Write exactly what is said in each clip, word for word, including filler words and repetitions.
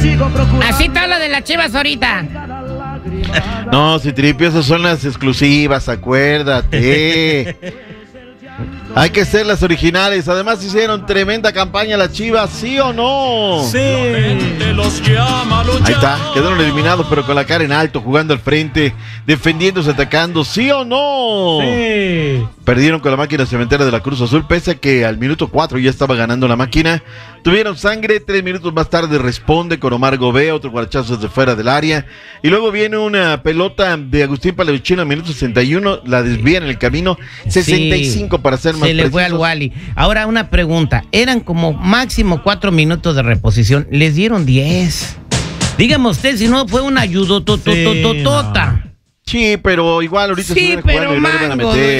Así está la de las Chivas ahorita. No, Citripio, esas son las exclusivas, acuérdate. Hay que ser las originales. Además hicieron tremenda campaña las Chivas, ¿sí o no? Sí. Ahí está, quedaron eliminados, pero con la cara en alto, jugando al frente, defendiéndose, atacando, ¿sí o no? Sí. Perdieron con la máquina cementera de la Cruz Azul, pese a que al minuto cuatro ya estaba ganando la máquina. Tuvieron sangre, tres minutos más tarde responde con Omar Gobea, otro guarachazo desde fuera del área. Y luego viene una pelota de Agustín Palevchino al minuto sesenta y uno, la desvían en el camino, sesenta y cinco sí, para ser más se le precisos. fue al Wally. Ahora una pregunta, eran como máximo cuatro minutos de reposición, les dieron diez. Dígame usted si no fue una ayudototototota. Sí, pero igual ahorita sí, se pero jugando y no le van a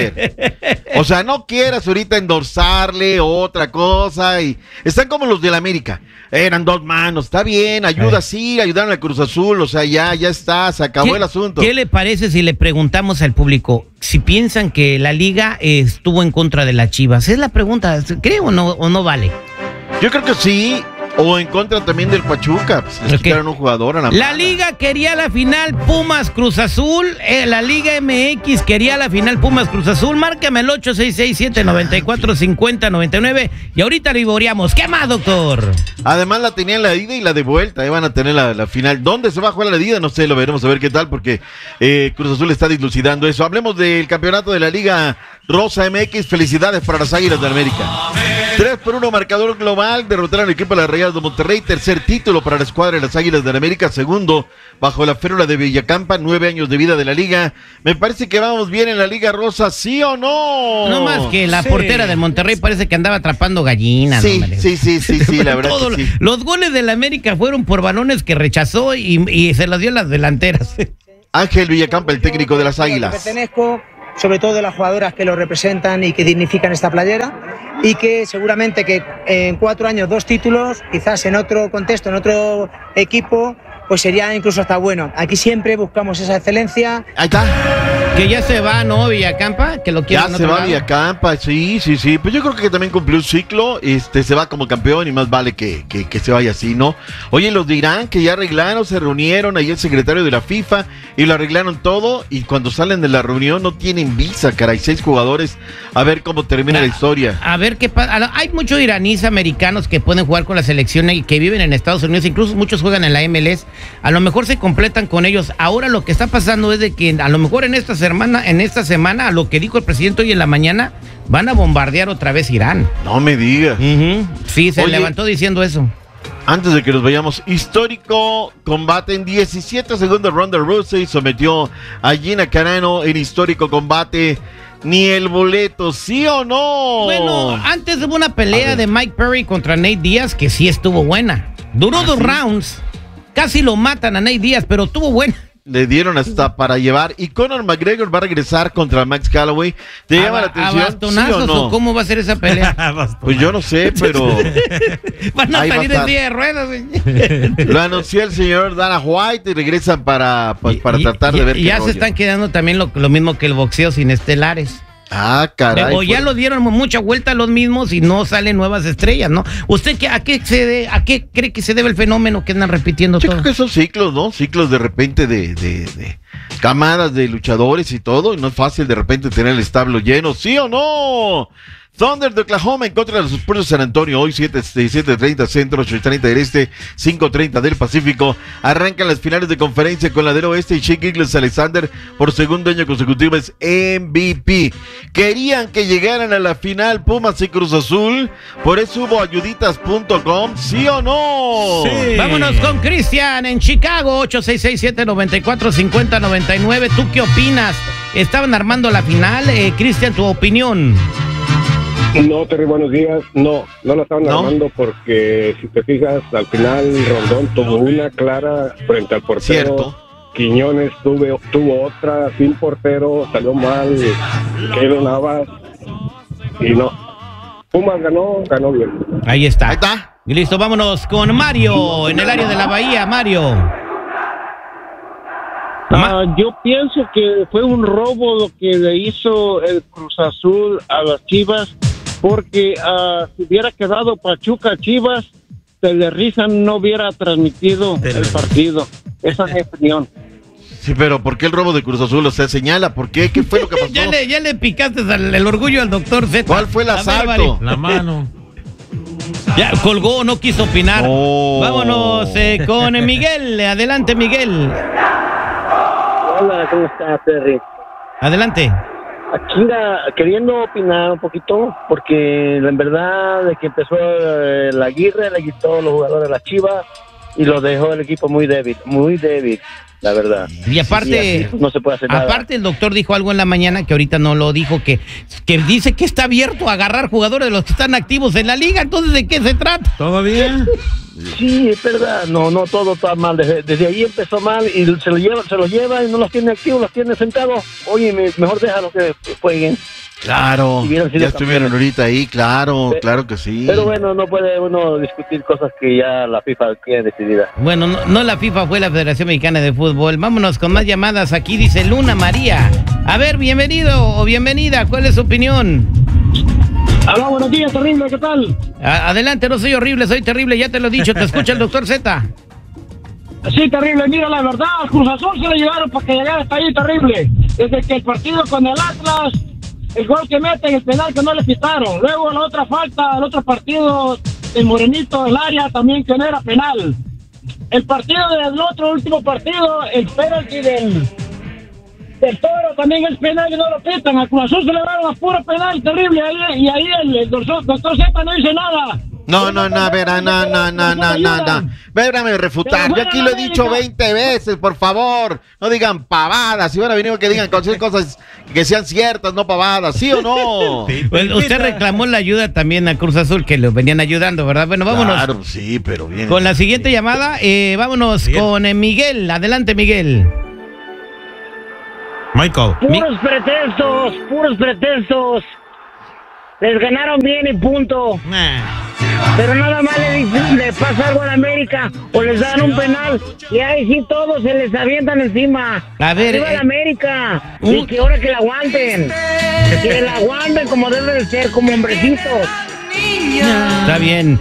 meter. O sea, no quieras ahorita endorsarle otra cosa. Y están como los del América. Eran dos manos, está bien, ayuda, Ay. sí, ayudaron a Cruz Azul, o sea, ya, ya está, se acabó el asunto. ¿Qué le parece si le preguntamos al público si piensan que la liga estuvo en contra de las Chivas? Es la pregunta, ¿cree o no, o no vale? Yo creo que sí. O en contra también del Pachuca, pues les quitaron un jugador a la La liga quería la final Pumas Cruz Azul, eh, la Liga M X quería la final Pumas Cruz Azul. Márcame el ocho seis seis siete nueve cuatro cinco cero nueve nueve y ahorita lo vivoreamos. ¿Qué más, doctor? Además la tenían la ida y la de vuelta, ahí van a tener la, la final. ¿Dónde se va a jugar la ida? No sé, lo veremos a ver qué tal, porque eh, Cruz Azul está dilucidando eso. Hablemos del campeonato de la Liga Rosa M X, felicidades para las Águilas de América. tres por uno marcador global, derrotaron al equipo de las Rayadas de Monterrey, tercer título para la escuadra de las Águilas de América, segundo bajo la férula de Villacampa, nueve años de vida de la liga. Me parece que vamos bien en la Liga Rosa, ¿sí o no? No más que la sí. portera del Monterrey parece que andaba atrapando gallinas. Sí, no, sí, sí, sí, sí, la verdad Todo, que sí. Los goles del América fueron por balones que rechazó y, y se las dio a las delanteras. Ángel Villacampa, el técnico de las Águilas. Pertenezco, sobre todo de las jugadoras que lo representan y que dignifican esta playera, y que seguramente que en cuatro años dos títulos, quizás en otro contexto, en otro equipo, pues sería incluso hasta bueno. Aquí siempre buscamos esa excelencia. Ahí está. Que ya se va, ¿no? Villacampa, que lo quiere. Ya se va Villacampa, sí, sí, sí. Pues yo creo que también cumplió un ciclo, este, se va como campeón y más vale que, que, que se vaya así, ¿no? Oye, los de Irán que ya arreglaron, se reunieron ahí el secretario de la FIFA y lo arreglaron todo, y cuando salen de la reunión no tienen visa, caray, seis jugadores, a ver cómo termina a, la historia. A ver qué pasa. Hay muchos iraníes americanos que pueden jugar con la selección y que viven en Estados Unidos, incluso muchos juegan en la M L S, a lo mejor se completan con ellos. Ahora lo que está pasando es de que a lo mejor en esta semana, en esta semana, a lo que dijo el presidente hoy en la mañana, van a bombardear otra vez Irán. No me digas. Uh-huh. Sí, se Oye, levantó diciendo eso. Antes de que nos vayamos, histórico combate en diecisiete segundos. Ronda Rousey sometió a Gina Carano en histórico combate. Ni el boleto, ¿sí o no? Bueno, antes hubo una pelea de Mike Perry contra Nate Diaz que sí estuvo buena. Duró ¿Ah, dos sí? rounds. Casi lo matan a Nate Diaz, pero estuvo buena. Le dieron hasta para llevar. Y Conor McGregor va a regresar contra Max Calloway. ¿Te a, llama la atención? ¿A bastonazos ¿sí o no? ¿O cómo va a ser esa pelea? Pues yo no sé, pero van a salir en silla de ruedas. Lo anunció el señor Dana White y regresan para, pues, para y, tratar y, de ver y qué ya rollo. se están quedando también lo, lo mismo que el boxeo sin estelares. Ah, caray. O ya pues. lo dieron mucha vuelta a los mismos y no salen nuevas estrellas, ¿no? ¿Usted qué, a qué se de, a qué cree que se debe el fenómeno que andan repitiendo Yo todo? Yo creo que son ciclos, ¿no? Ciclos de repente de, de, de camadas de luchadores y todo. Y no es fácil de repente tener el establo lleno, ¿sí o no? Thunder de Oklahoma en contra de los Spurs de San Antonio. Hoy siete treinta centro, ocho treinta del este, cinco treinta del Pacífico. Arrancan las finales de conferencia con la del oeste y Shea Gilgeous-Alexander por segundo año consecutivo es M V P. Querían que llegaran a la final Pumas y Cruz Azul, por eso hubo ayuditas punto com, ¿sí o no? Sí. Vámonos con Cristian en Chicago, ocho seis seis siete nueve cuatro cinco cero nueve nueve. ¿Tú qué opinas? Estaban armando la final, eh, Cristian, tu opinión. No, Terry, buenos días. No, no la estaban ¿No? armando porque, si te fijas, al final Rondón tuvo una clara frente al portero. Cierto. Quiñones tuve, tuvo otra sin portero, salió mal. Keylor Navas. Y no. Pumas ganó, ganó bien. Ahí está. Ahí está. Y listo, vámonos con Mario en el área de la Bahía. Mario. Uh, yo pienso que fue un robo lo que le hizo el Cruz Azul a las Chivas, porque uh, si hubiera quedado Pachuca Chivas, Televisa no hubiera transmitido el partido. Esa es mi opinión. Sí, pero ¿por qué el robo de Cruz Azul? O sea, señala, ¿por qué? ¿Qué fue lo que pasó? ya, le, ya le picaste al, el orgullo al doctor Z. ¿Cuál fue el asalto? La mano. Ya colgó, no quiso opinar. Oh. Vámonos eh, con Miguel. Adelante, Miguel. Hola, ¿cómo estás, Terry? Adelante. Aquí queriendo opinar un poquito, porque en verdad de que empezó eh, la Aguirre, le quitó a los jugadores de la Chivas y lo dejó el equipo muy débil, muy débil, la verdad. Y aparte, y así no se puede hacer nada. Aparte el doctor dijo algo en la mañana que ahorita no lo dijo, que, que dice que está abierto a agarrar jugadores de los que están activos en la liga. Entonces, ¿de qué se trata? ¿Todavía? Sí, es verdad, no, no, todo está mal, desde, desde ahí empezó mal y se lo lleva, se los lleva y no los tiene activos, los tiene sentados. Oye, me, mejor déjalo que jueguen. Claro, Si ya estuvieron ahorita ahí, claro, Pero, claro que sí. Pero bueno, no puede uno discutir cosas que ya la FIFA tiene decidida. Bueno, no, no la FIFA, fue la Federación Mexicana de Fútbol. Vámonos con más llamadas. Aquí dice Luna María. A ver, bienvenido o bienvenida. ¿Cuál es su opinión? Hola, buenos días, Terrible, ¿qué tal? A- adelante, no soy horrible, soy terrible. Ya te lo he dicho, te escucha el doctor Z. Sí, Terrible, mira, la verdad, al Cruz Azul se le llevaron para que llegara hasta ahí, Terrible. Desde que el partido con el Atlas, el gol que meten, el penal que no le pitaron. Luego la otra falta, el otro partido, el Morenito, el área, también que no era penal. El partido del otro último partido, el penalti del, del Toro, también es penal y no lo pitan. Al Cruz Azul se le llevaron a puro penal, Terrible, ahí, y ahí el, el doctor, doctor Z no dice nada. No, no, no, verá, no, no, no, no, no, no. Vérame refutar. Yo aquí lo he dicho veinte veces, por favor. No digan pavadas. Si hubiera venido que digan cualquier cosas que sean ciertas, no pavadas. ¿Sí o no? Pues usted reclamó la ayuda también a Cruz Azul, que lo venían ayudando, ¿verdad? Bueno, vámonos. Claro, sí, pero bien. Con la siguiente llamada, eh, vámonos Bien. con eh, Miguel. Adelante, Miguel. Michael. Puros pretextos, puros pretextos. Les ganaron bien y punto. Pero nada más le, le pasa algo a la América o les dan un penal y ahí sí todos se les avientan encima. A ver, Arriba eh, la América. un- Y que ahora que la aguanten. Que la aguanten como debe de ser, como hombrecitos. Está bien.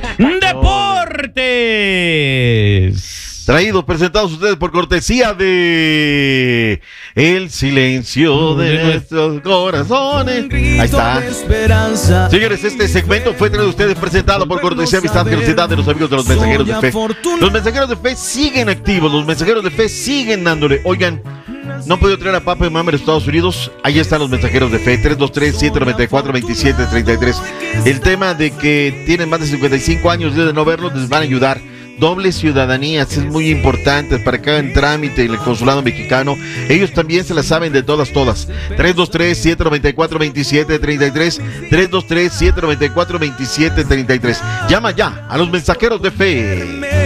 ¡Deportes! Traídos, presentados ustedes por cortesía de El silencio de nuestros corazones. Ahí está. Señores, este segmento fue traído a ustedes presentado por cortesía de amistad, generosidad de los amigos de los mensajeros de fe. Los mensajeros de fe siguen activos, los mensajeros de fe siguen dándole. Oigan, no han podido traer a Papa y Mama de Estados Unidos. Ahí están los mensajeros de fe, tres dos tres, siete nueve cuatro, dos siete tres tres. El tema de que tienen más de cincuenta y cinco años de no verlos les van a ayudar. Doble ciudadanía es muy importante para que hagan trámite en el consulado mexicano. Ellos también se la saben de todas, todas. tres dos tres, siete nueve cuatro, dos siete tres tres. tres dos tres, siete nueve cuatro, dos siete tres tres. Llama ya a los mensajeros de fe.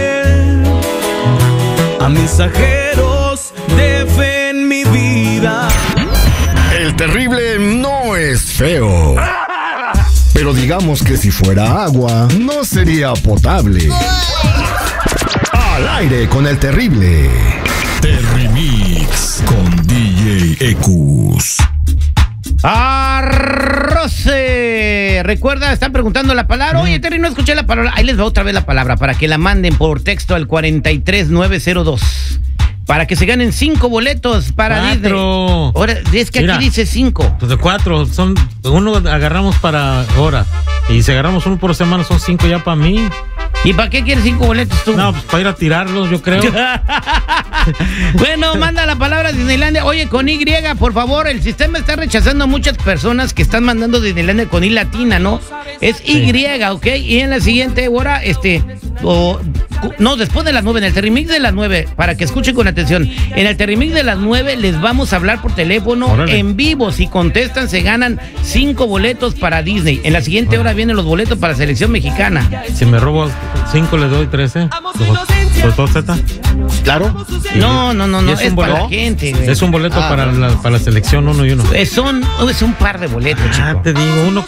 A mensajeros de fe en mi vida. El terrible no es feo. Pero digamos que si fuera agua, no sería potable. Al aire con el terrible. Terrimix con D J Ecus. Arroce. Recuerda, están preguntando la palabra. Oye, Terry, no escuché la palabra. Ahí les va otra vez la palabra para que la manden por texto al cuarenta y tres nueve cero dos. Para que se ganen cinco boletos para Cuatro. Disney. Ahora, es que Mira. aquí dice cinco. Pues de cuatro, son uno agarramos para hora. Y si agarramos uno por semana, son cinco ya para mí. ¿Y para qué quieres cinco boletos tú? No, pues para ir a tirarlos, yo creo. Bueno, manda la palabra Disneylandia. Oye, con Y, por favor, el sistema está rechazando a muchas personas que están mandando Disneylandia con I latina, ¿no? Es Y, ¿ok? Y en la siguiente hora, este, o, no, después de las nueve, en el Terrimix de las nueve, para que escuchen con atención, en el Terrimix de las nueve les vamos a hablar por teléfono. Órale. En vivo. Si contestan, se ganan cinco boletos para Disney. En la siguiente hora vienen los boletos para la selección mexicana. Si me robo cinco, le doy trece. ¿Doctor Z? Claro. No, no, no, no, Y es, es un para la boleto. gente, güey. Es un boleto Ah, para, bueno. la, para la selección uno y uno. Es, son, es un par de boletos, Ah, chico. te digo, uno